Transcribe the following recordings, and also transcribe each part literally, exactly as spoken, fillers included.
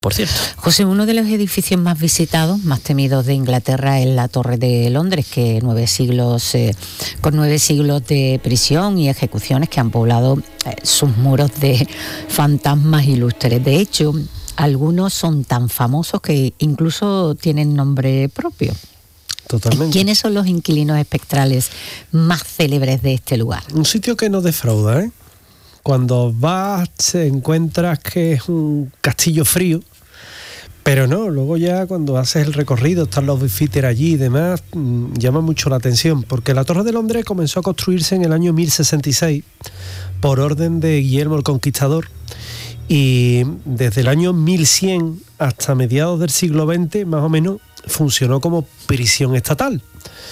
por cierto. José, uno de los edificios más visitados, más temidos de Inglaterra es la Torre de Londres, que nueve siglos, eh, con nueve siglos de prisión y ejecuciones que han poblado eh, sus muros de fantasmas ilustres. De hecho, algunos son tan famosos que incluso tienen nombre propio. Totalmente. ¿Quiénes son los inquilinos espectrales más célebres de este lugar? Un sitio que no defrauda, ¿eh? Cuando vas te encuentras que es un castillo frío, pero no, luego ya cuando haces el recorrido, están los bifíteres allí y demás, mmm, llama mucho la atención, porque la Torre de Londres comenzó a construirse en el año mil sesenta y seis por orden de Guillermo el Conquistador, y desde el año mil cien hasta mediados del siglo veinte, más o menos, funcionó como prisión estatal.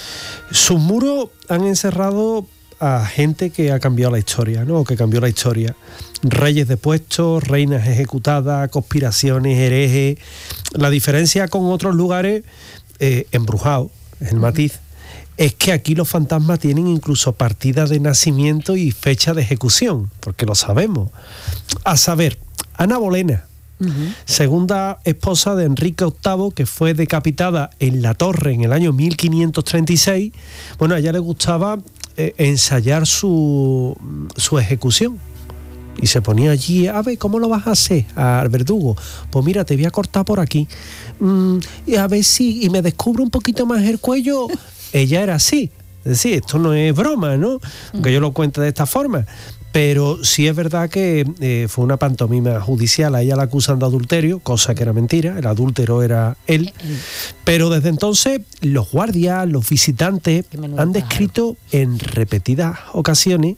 Sus muros han encerrado a gente que ha cambiado la historia, ¿no? O que cambió la historia. Reyes depuestos, reinas ejecutadas, conspiraciones, herejes. La diferencia con otros lugares eh, embrujados, el matiz, es que aquí los fantasmas tienen incluso partida de nacimiento y fecha de ejecución, porque lo sabemos. A saber, Ana Bolena, Uh-huh. segunda esposa de Enrique octavo, que fue decapitada en la Torre en el año mil quinientos treinta y seis. Bueno, a ella le gustaba eh, ensayar su, su ejecución. Y se ponía allí, a ver, ¿cómo lo vas a hacer al verdugo? Pues mira, te voy a cortar por aquí. Mm, y a ver si, y me descubro un poquito más el cuello. Ella era así. Es decir, esto no es broma, ¿no? Aunque yo lo cuente de esta forma. Pero sí es verdad que eh, fue una pantomima judicial. A ella la acusan de adulterio, cosa que era mentira, el adúltero era él. Pero desde entonces los guardias, los visitantes han descrito en repetidas ocasiones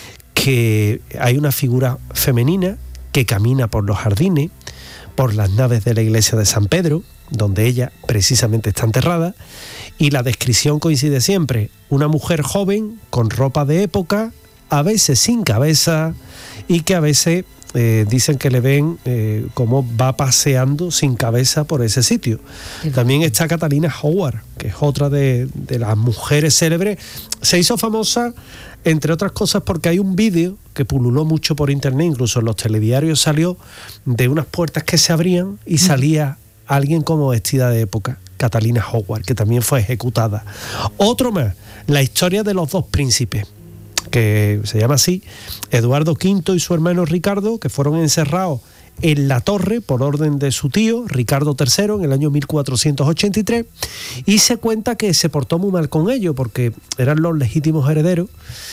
que hay una figura femenina que camina por los jardines, por las naves de la iglesia de San Pedro, donde ella precisamente está enterrada, y la descripción coincide siempre: una mujer joven con ropa de época, a veces sin cabeza, y que a veces eh, dicen que le ven eh, cómo va paseando sin cabeza por ese sitio. También está Catalina Howard, que es otra de, de las mujeres célebres. Se hizo famosa, entre otras cosas, porque hay un vídeo que pululó mucho por internet, incluso en los telediarios salió, de unas puertas que se abrían y salía alguien como vestida de época, Catalina Howard, que también fue ejecutada. Otro más, la historia de los dos príncipes, que se llama así, Eduardo quinto y su hermano Ricardo, que fueron encerrados en la Torre por orden de su tío, Ricardo tercero, en el año mil cuatrocientos ochenta y tres, y se cuenta que se portó muy mal con ellos porque eran los legítimos herederos,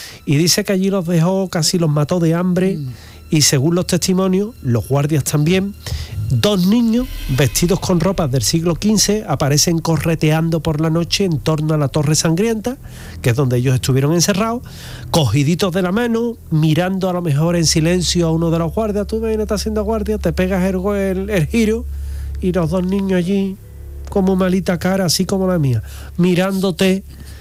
y dice que allí los dejó, casi los mató de hambre, mm. y según los testimonios, los guardias también, dos niños vestidos con ropas del siglo quince aparecen correteando por la noche en torno a la Torre Sangrienta, que es donde ellos estuvieron encerrados, cogiditos de la mano, mirando a lo mejor en silencio a uno de los guardias. Tú vienes, estás haciendo guardia, te pegas el, el, el giro, y los dos niños allí, como malita cara, así como la mía, mirándote.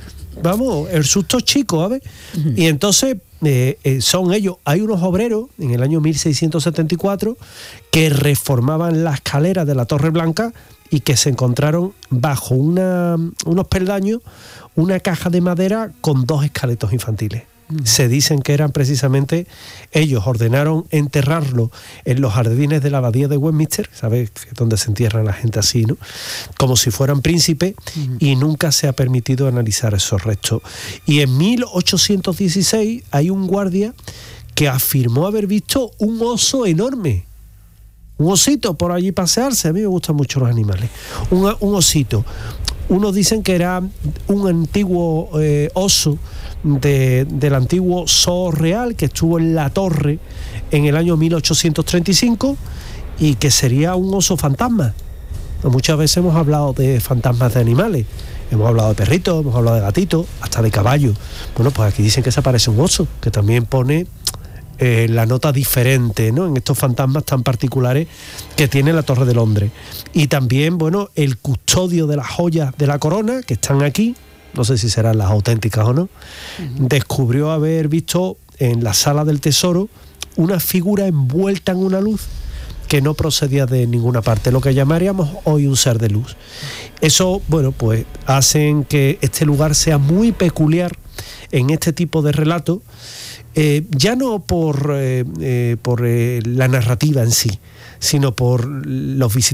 Vamos, el susto chico, ¿sabes? Uh-huh. Y entonces eh, eh, son ellos. Hay unos obreros en el año mil seiscientos setenta y cuatro que reformaban la escalera de la Torre Blanca y que se encontraron bajo una, unos peldaños una caja de madera con dos esqueletos infantiles. Uh-huh. Se dicen que eran precisamente ellos. Ordenaron enterrarlo en los jardines de la abadía de Westminster, ¿sabes? Donde se entierra la gente así, ¿no? Como si fueran príncipes, uh-huh. y nunca se ha permitido analizar esos restos. Y en mil ochocientos dieciséis hay un guardia que afirmó haber visto un oso enorme. Un osito por allí pasearse. A mí me gustan mucho los animales. Un, un osito. Unos dicen que era un antiguo eh, oso de, del antiguo zoo real que estuvo en la Torre en el año mil ochocientos treinta y cinco y que sería un oso fantasma. Muchas veces hemos hablado de fantasmas de animales. Hemos hablado de perritos, hemos hablado de gatitos, hasta de caballos. Bueno, pues aquí dicen que se aparece un oso, que también pone Eh, la nota diferente, ¿no?, en estos fantasmas tan particulares que tiene la Torre de Londres. Y también, bueno, el custodio de las joyas de la corona, que están aquí, no sé si serán las auténticas o no, uh-huh. descubrió haber visto en la sala del tesoro una figura envuelta en una luz que no procedía de ninguna parte, lo que llamaríamos hoy un ser de luz. Eso, bueno, pues hacen que este lugar sea muy peculiar en este tipo de relatos. Eh, ya no por, eh, eh, por eh, la narrativa en sí, sino por los visitantes.